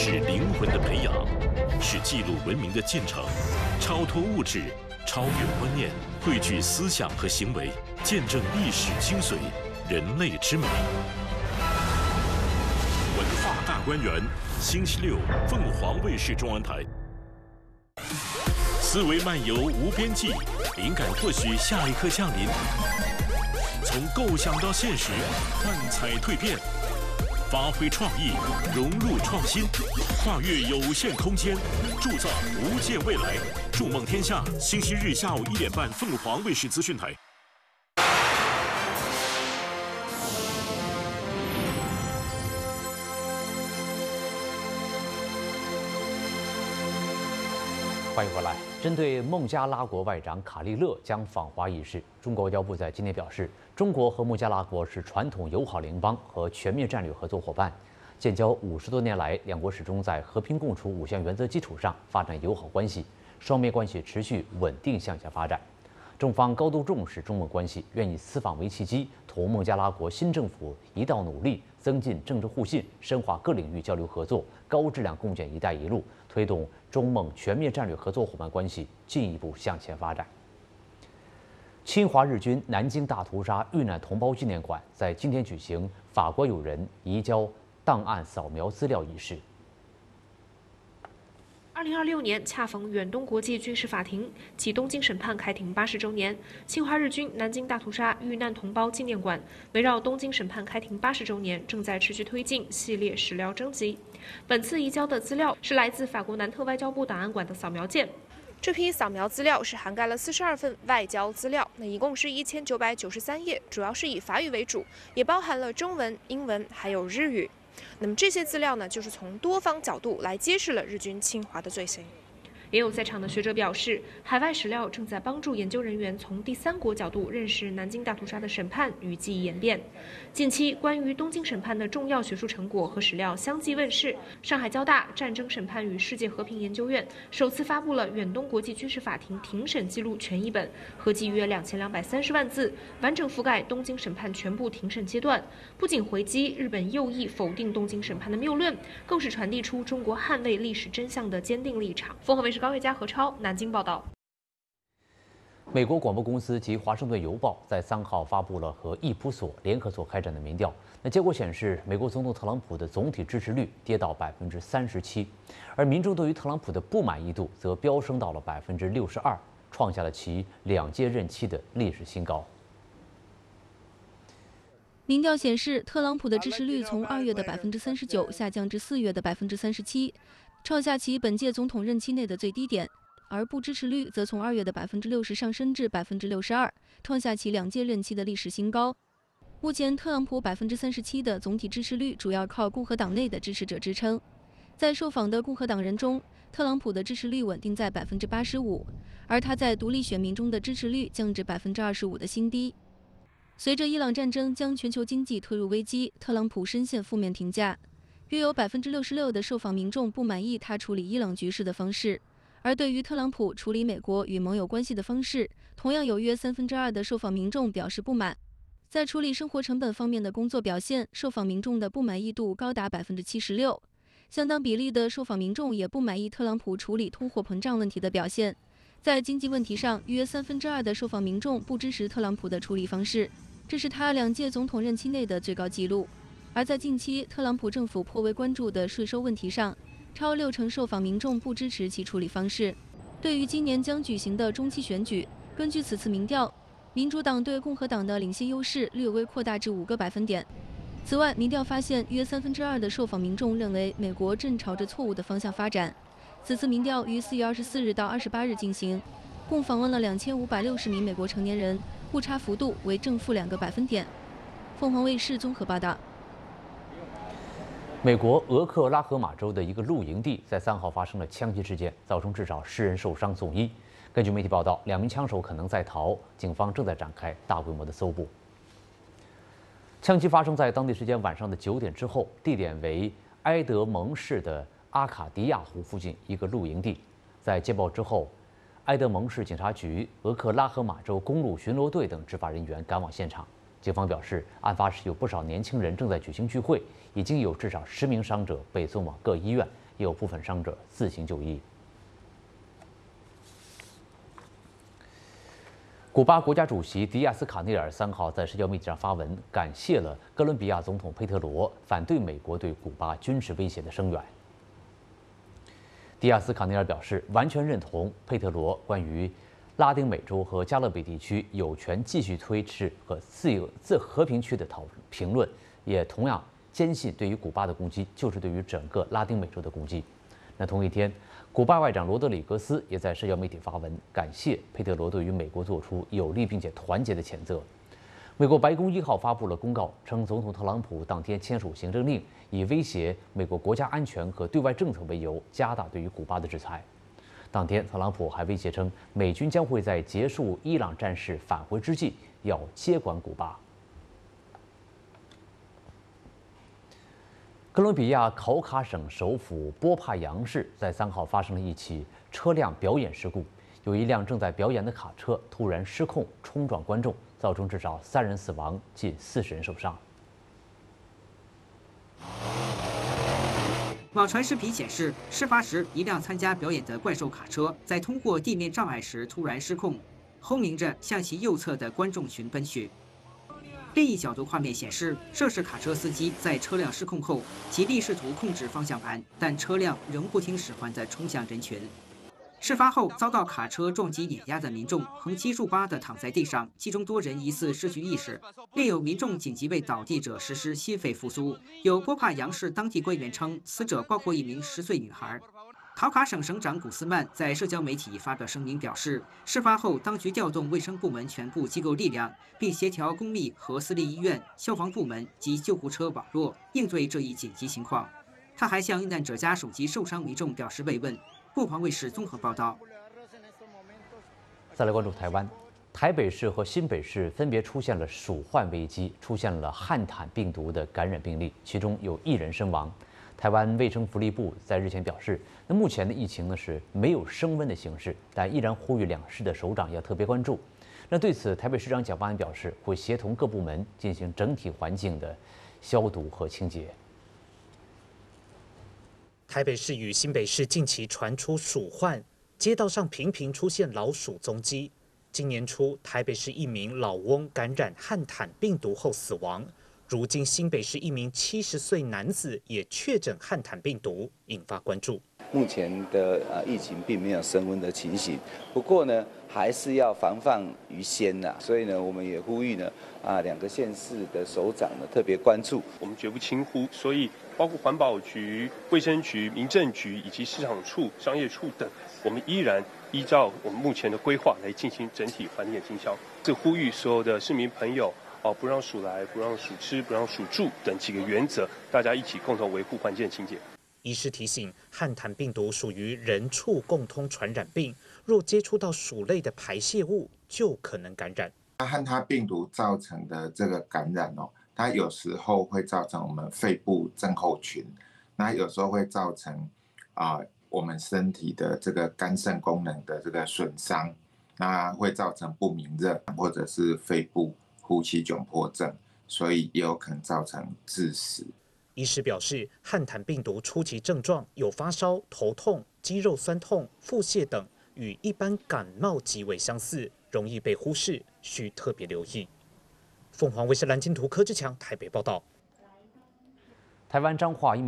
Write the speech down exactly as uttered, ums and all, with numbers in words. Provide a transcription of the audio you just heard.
是灵魂的培养，是记录文明的进程，超脱物质，超越观念，汇聚思想和行为，见证历史精髓，人类之美。文化大观园，星期六，凤凰卫视中文台。思维漫游无边际，灵感或许下一刻降临。从构想到现实，幻彩蜕变。 发挥创意，融入创新，跨越有限空间，铸造无界未来。筑梦天下，星期日下午一点半，凤凰卫视资讯台。 欢迎回来。针对孟加拉国外长卡利勒将访华一事，中国外交部在今天表示，中国和孟加拉国是传统友好邻邦和全面战略合作伙伴，建交五十多年来，两国始终在和平共处五项原则基础上发展友好关系，双边关系持续稳定向下发展。中方高度重视中孟关系，愿以此访为契机，同孟加拉国新政府一道努力，增进政治互信，深化各领域交流合作，高质量共建“一带一路”，推动中孟全面战略合作伙伴关系进一步向前发展。侵华日军南京大屠杀遇难同胞纪念馆在今天举行法国友人移交档案扫描资料仪式。 二零二六年恰逢远东国际军事法庭及东京审判开庭八十周年，侵华日军南京大屠杀遇难同胞纪念馆围绕东京审判开庭八十周年，正在持续推进系列史料征集。本次移交的资料是来自法国南特外交部档案馆的扫描件。这批扫描资料是涵盖了四十二份外交资料，那一共是一千九百九十三页，主要是以法语为主，也包含了中文、英文还有日语。 那么这些资料呢，就是从多方角度来揭示了日军侵华的罪行。也有在场的学者表示，海外史料正在帮助研究人员从第三国角度认识南京大屠杀的审判与记忆演变。近期，关于东京审判的重要学术成果和史料相继问世。上海交大战争审判与世界和平研究院首次发布了远东国际军事法庭庭审记录全译本，合计约两千两百三十万字，完整覆盖东京审判全部庭审阶段。不仅回击日本右翼否定东京审判的谬论，更是传递出中国捍卫历史真相的坚定立场。凤凰卫视高月佳、何超南京报道。 美国广播公司及《华盛顿邮报》在三号发布了和易普所联合所开展的民调。那结果显示，美国总统特朗普的总体支持率跌到百分之三十七，而民众对于特朗普的不满意度则飙升到了百分之六十二，创下了其两届任期的历史新高。 民调显示，特朗普的支持率从二月的百分之三十九下降至四月的百分之三十七，创下其本届总统任期内的最低点；而不支持率则从二月的百分之六十上升至百分之六十二，创下其两届任期的历史新高。目前，特朗普百分之三十七的总体支持率主要靠共和党内的支持者支撑。在受访的共和党人中，特朗普的支持率稳定在百分之八十五，而他在独立选民中的支持率降至百分之二十五的新低。 随着伊朗战争将全球经济推入危机，特朗普深陷负面评价，约有百分之六十六的受访民众不满意他处理伊朗局势的方式，而对于特朗普处理美国与盟友关系的方式，同样有约三分之二的受访民众表示不满。在处理生活成本方面的工作表现，受访民众的不满意度高达百分之七十六，相当比例的受访民众也不满意特朗普处理通货膨胀问题的表现。在经济问题上，约三分之二的受访民众不支持特朗普的处理方式。 这是他两届总统任期内的最高纪录。而在近期特朗普政府颇为关注的税收问题上，超六成受访民众不支持其处理方式。对于今年将举行的中期选举，根据此次民调，民主党对共和党的领先优势略微扩大至五个百分点。此外，民调发现，约三分之二的受访民众认为美国正朝着错误的方向发展。此次民调于四月二十四日到二十八日进行，共访问了两千五百六十名美国成年人。 误差幅度为正负两个百分点。凤凰卫视综合报道。 美国俄克拉荷马州的一个露营地在三号发生了枪击事件，造成至少十人受伤送医。根据媒体报道，两名枪手可能在逃，警方正在展开大规模的搜捕。枪击发生在当地时间晚上的九点之后，地点为埃德蒙市的阿卡迪亚湖附近一个露营地。在接报之后， 埃德蒙市警察局、俄克拉荷马州公路巡逻队等执法人员赶往现场。警方表示，案发时有不少年轻人正在举行聚会，已经有至少十名伤者被送往各医院， 有部分伤者自行就医。古巴国家主席迪亚斯卡内尔三号在社交媒体上发文，感谢了哥伦比亚总统佩特罗反对美国对古巴军事威胁的声援。迪亚斯卡内尔表示，完全认同佩特罗关于拉丁美洲和加勒比地区有权继续推迟和自由自和平区的讨评论，也同样坚信对于古巴的攻击就是对于整个拉丁美洲的攻击。那同一天，古巴外长罗德里格斯也在社交媒体发文，感谢佩特罗对于美国做出有力并且团结的谴责。美国白宫一号发布了公告，称总统特朗普当天签署行政令，以威胁美国国家安全和对外政策为由，加大对于古巴的制裁。当天，特朗普还威胁称，美军将会在结束伊朗战事返回之际，要接管古巴。哥伦比亚考卡省首府波帕扬市在三号发生了一起车辆表演事故，有一辆正在表演的卡车突然失控冲撞观众，造成至少三人死亡，近四十人受伤。 网传视频显示，事发时一辆参加表演的怪兽卡车在通过地面障碍时突然失控，轰鸣着向其右侧的观众群奔去。另一角度画面显示，涉事卡车司机在车辆失控后，极力试图控制方向盘，但车辆仍不听使唤地冲向人群。事发后，遭到卡车撞击碾压的民众横七竖八地躺在地上，其中多人疑似失去意识，另有民众紧急为倒地者实施心肺复苏。有波帕扬市当地官员称，死者包括一名十岁女孩。考卡省省长古斯曼在社交媒体发表声明表示，事发后当局调动卫生部门全部机构力量，并协调公立和私立医院、消防部门及救护车网络，应对这一紧急情况。他还向遇难者家属及受伤民众表示慰问。凤凰卫视综合报道。 再来关注台湾，台北市和新北市分别出现了鼠患危机，出现了汉坦病毒的感染病例，其中有一人身亡。台湾卫生福利部在日前表示，那目前的疫情呢是没有升温的形势，但依然呼吁两市的首长要特别关注。那对此，台北市长蒋万安表示，会协同各部门进行整体环境的消毒和清洁。 台北市与新北市近期传出鼠患，街道上频频出现老鼠踪迹。今年初，台北市一名老翁感染汉坦病毒后死亡。如今，新北市一名七十岁男子也确诊汉坦病毒，引发关注。 目前的呃疫情并没有升温的情形，不过呢，还是要防范于先呐、啊。所以呢，我们也呼吁呢，啊两个县市的首长呢特别关注， 我们绝不轻忽。所以，包括环保局、卫生局、民政局以及市场处、商业处等，我们依然依照我们目前的规划来进行整体环境的经销。这呼吁所有的市民朋友。哦，不让鼠来，不让鼠吃，不让鼠住等几个原则，大家一起共同维护环境清洁。 医师提醒，汉坦病毒属于人畜共通传染病，若接触到鼠类的排泄物，就可能感染。 汉坦病毒造成的这个感染哦，它有时候会造成我们肺部症候群，那有时候会造成啊、呃、我们身体的这个肝肾功能的这个损伤，那会造成不明热或者是肺部呼吸窘迫症，所以也有可能造成致死。 医师表示，汉坦病毒初期症状有发烧、头痛、肌肉酸痛、腹泻等，与一般感冒极为相似，容易被忽视，需特别留意。凤凰卫视蓝鲸图柯志强台北报道。 台湾彰化一名